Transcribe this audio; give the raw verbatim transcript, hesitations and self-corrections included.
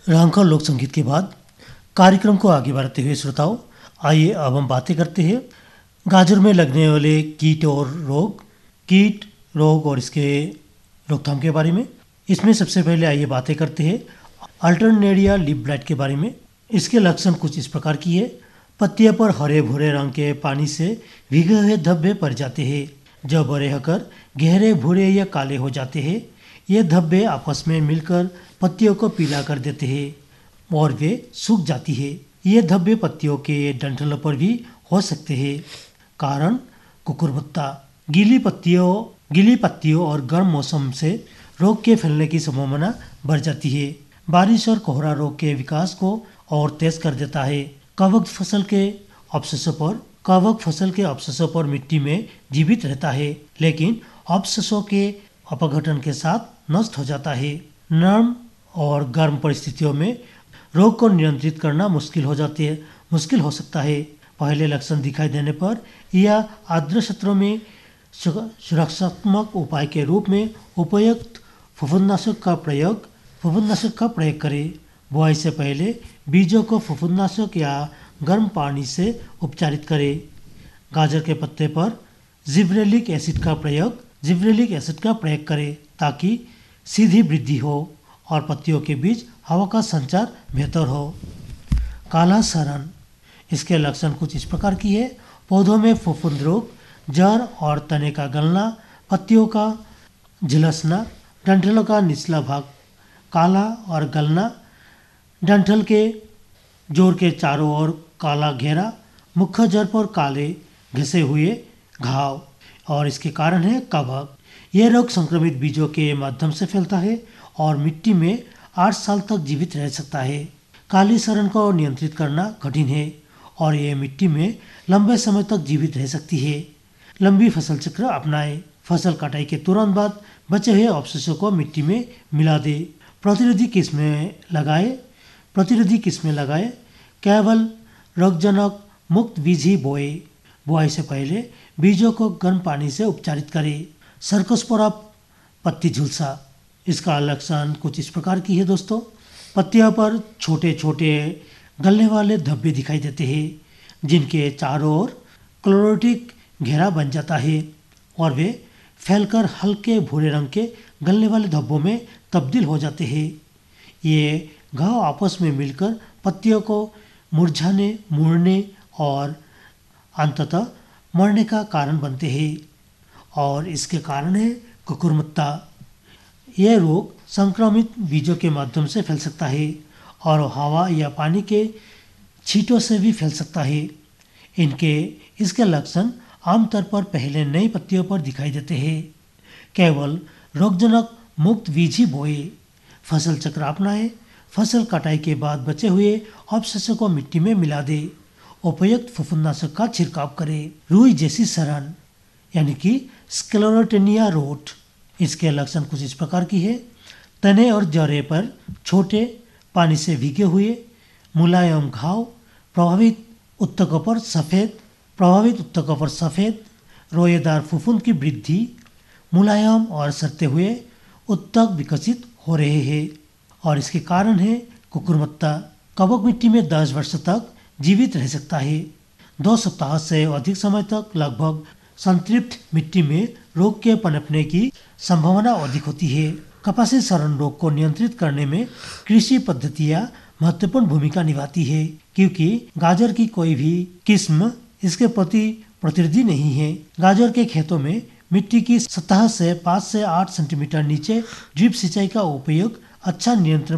रांखल लोक संगीत के बाद कार्यक्रम को आगे बढ़ाते हुए श्रोताओं, आइए अब हम बातें करते हैं गाजर में लगने वाले कीट और रोग कीट रोग और इसके रोकथाम के बारे में। इसमें सबसे पहले आइए बातें करते हैं अल्टरनेरिया लीफ ब्लाइट के बारे में। इसके लक्षण कुछ इस प्रकार की है। पत्तियों पर हरे भूरे रंग के पानी से भीगे हुए धब्बे पड़ जाते हैं जो बड़े होकर गहरे भूरे या काले हो जाते हैं। ये धब्बे आपस में मिलकर पत्तियों को पीला कर देते हैं और वे सूख जाती है। ये धब्बे पत्तियों के डंठलों पर भी हो सकते हैं। कारण कुकुरमुत्ता। गीली पत्तियों गीली पत्तियों और गर्म मौसम से रोग के फैलने की संभावना बढ़ जाती है। बारिश और कोहरा रोग के विकास को और तेज कर देता है। कवक फसल के अवशेषों पर कवक फसल के अवशेषों पर मिट्टी में जीवित रहता है, लेकिन अवशेषों के अपघटन के साथ नष्ट हो जाता है। नरम और गर्म परिस्थितियों में रोग को नियंत्रित करना मुश्किल हो जाती है मुश्किल हो सकता है। पहले लक्षण दिखाई देने पर या आर्द्र क्षेत्रों में सुरक्षात्मक उपाय के रूप में उपयुक्त फफूंदनाशक का प्रयोग फफूंदनाशक का प्रयोग करें। बुआई से पहले बीजों को फफूंदनाशक या गर्म पानी से उपचारित करें। गाजर के पत्ते पर जिब्रेलिक एसिड का प्रयोग जिब्रेलिक एसिड का प्रयोग करें ताकि सीधी वृद्धि हो और पत्तियों के बीच हवा का संचार बेहतर हो। काला सड़न। इसके लक्षण कुछ इस प्रकार की है। पौधों में फफूंद रोग, जड़ और तने का गलना, पत्तियों का झुलसना, डंठलों का निचला भाग काला और गलना, डंठल के जोर के चारों ओर काला घेरा, मुख्य जड़ पर काले घिसे हुए घाव और इसके कारण है कवक। यह रोग संक्रमित बीजों के माध्यम से फैलता है और मिट्टी में आठ साल तक जीवित रह सकता है। काली सड़न को नियंत्रित करना कठिन है और यह मिट्टी में लंबे समय तक जीवित रह सकती है। लंबी फसल चक्र अपनाएं। फसल कटाई के तुरंत बाद बचे हुए अवशेषों को मिट्टी में मिला दें। प्रतिरोधी किस्में लगाए प्रतिरोधी किस्में लगाए केवल रोगजनक मुक्त बीज ही बोए। बुआई से पहले बीजों को गर्म पानी से उपचारित करें। सर्कोस्पोरा पत्ती झुलसा। इसका लक्षण कुछ इस प्रकार की है दोस्तों। पत्तियों पर छोटे छोटे गलने वाले धब्बे दिखाई देते हैं जिनके चारों ओर क्लोरोटिक घेरा बन जाता है और वे फैलकर हल्के भूरे रंग के गलने वाले धब्बों में तब्दील हो जाते हैं। ये घाव आपस में मिलकर पत्तियों को मुरझाने, मुड़ने और अंततः मरने का कारण बनते हैं और इसके कारण है कुकुरमुत्ता। यह रोग संक्रमित बीजों के माध्यम से फैल सकता है और हवा या पानी के छींटों से भी फैल सकता है। इनके इसके लक्षण आमतौर पर पहले नई पत्तियों पर दिखाई देते हैं। केवल रोगजनक मुक्त बीज ही बोए। फसल चक्र अपनाएं। फसल कटाई के बाद बचे हुए अवशेषों को मिट्टी में मिला दे। उपयुक्त फफूंदनाशक का छिड़काव करें। रुई जैसी सड़न यानी कि स्क्लेरोटेनिया रोट। इसके लक्षण कुछ इस प्रकार की है। तने और जड़े पर छोटे पानी से भीगे हुए मुलायम घाव, प्रभावित उत्तकों पर सफ़ेद प्रभावित उत्तकों पर सफ़ेद रोएदार फफूंद की वृद्धि, मुलायम और सड़ते हुए उत्तक विकसित हो रहे हैं और इसके कारण है कुकुरमुत्ता। कवक मिट्टी में दस वर्ष तक जीवित रह सकता है। दो सप्ताह से अधिक समय तक लगभग संतृप्त मिट्टी में रोग के पनपने की संभावना अधिक होती है। कपासी सड़न रोग को नियंत्रित करने में कृषि पद्धतियां महत्वपूर्ण भूमिका निभाती है क्योंकि गाजर की कोई भी किस्म इसके प्रति प्रतिरोधी नहीं है। गाजर के खेतों में मिट्टी की सतह से पाँच से आठ सेंटीमीटर नीचे ड्रिप सिंचाई का उपयोग अच्छा नियंत्रण